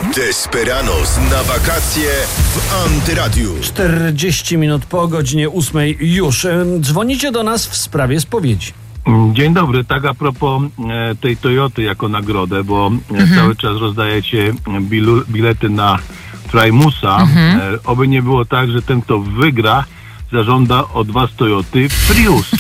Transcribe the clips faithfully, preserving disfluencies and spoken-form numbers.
Desperados na wakacje w Antyradiu. czterdzieści minut po godzinie ósmej już. Dzwonicie do nas w sprawie spowiedzi. Dzień dobry, tak a propos e, tej Toyoty jako nagrodę, bo mhm. cały czas rozdajecie bilu, bilety na Primusa. Mhm. E, oby nie było tak, że ten, kto wygra, zażąda od was Toyoty Prius.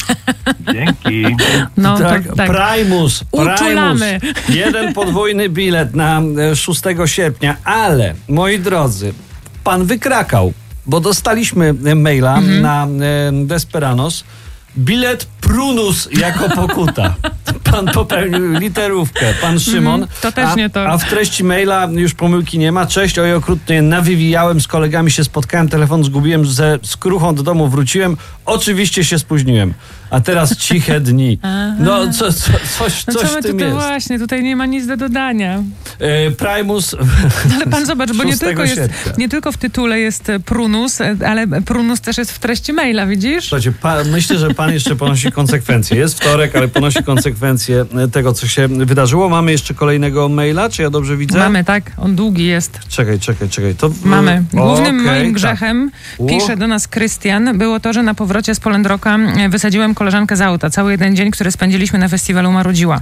Dzięki. No, tak, tak, tak. Primus. Uczulamy. Primus. Jeden podwójny bilet na szóstego sierpnia, ale moi drodzy, pan wykrakał, bo dostaliśmy maila mhm. na e, Desperados. Bilet Prunus jako pokuta. Pan popełnił literówkę, pan Szymon. Mm, to też a, nie to. A w treści maila już pomyłki nie ma. Cześć, oj, okrutnie nawywijałem, z kolegami się spotkałem, telefon zgubiłem, ze skruchą do domu wróciłem. Oczywiście się spóźniłem. A teraz ciche dni. Aha. No, co, co, coś, no coś co my w tym tutaj jest. Właśnie, tutaj nie ma nic do dodania. E, Primus. Ale pan zobacz, bo nie tylko, jest, nie tylko w tytule jest Prunus, ale Prunus też jest w treści maila, widzisz? Słuchajcie, pa, myślę, że pan jeszcze ponosi konsekwencje. Jest wtorek, ale ponosi konsekwencje tego, co się wydarzyło. Mamy jeszcze kolejnego maila, czy ja dobrze widzę? Mamy, tak. On długi jest. Czekaj, czekaj, czekaj. To... Mamy. Głównym okay, moim grzechem, tak. pisze do nas Krystian, było to, że na powrocie z Poland Rocka wysadziłem koleżankę z auta. Cały jeden dzień, który spędziliśmy na festiwalu, marudziła.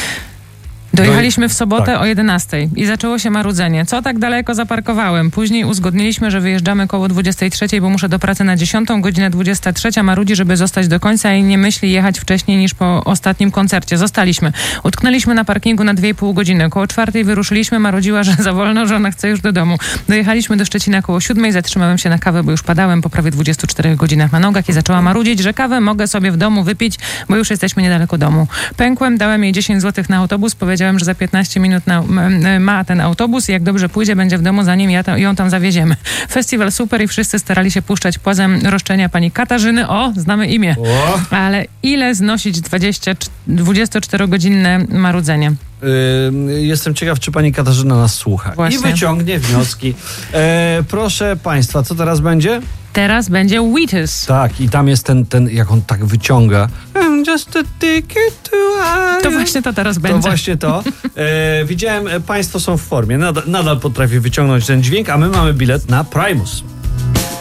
Dojechaliśmy w sobotę tak. o jedenastej i zaczęło się marudzenie. Co tak daleko zaparkowałem? Później uzgodniliśmy, że wyjeżdżamy koło dwudziestej trzeciej, bo muszę do pracy na dziesiątą, godzinę dwudziesta trzecia. Marudzi, żeby zostać do końca i nie myśli jechać wcześniej niż po ostatnim koncercie. Zostaliśmy. Utknęliśmy na parkingu na dwie i pół godziny. Koło czwartej wyruszyliśmy. Marudziła, że za wolno, że ona chce już do domu. Dojechaliśmy do Szczecina koło siódmej. Zatrzymałem się na kawę, bo już padałem po prawie dwudziestu czterech godzinach na nogach i zaczęła marudzić, że kawę mogę sobie w domu wypić, bo już jesteśmy niedaleko domu. Pękłem, dałem jej dziesięć złotych na autobus. Powiedziałem, że za piętnaście minut na, ma ten autobus i jak dobrze pójdzie, będzie w domu, zanim ja to, ją tam zawieziemy. Festiwal super i wszyscy starali się puszczać płazem roszczenia pani Katarzyny. O, znamy imię. O. Ale ile znosić dwudziestoczterogodzinne marudzenie? Yy, jestem ciekaw, czy pani Katarzyna nas słucha. Właśnie. I wyciągnie wnioski. E, proszę państwa, co teraz będzie? Teraz będzie Wheatus. Tak, i tam jest ten, ten jak on tak wyciąga. I'm just a ticket to To właśnie to teraz będzie. To właśnie to. E, widziałem, państwo są w formie. Nadal, nadal potrafię wyciągnąć ten dźwięk, a my mamy bilet na Primus.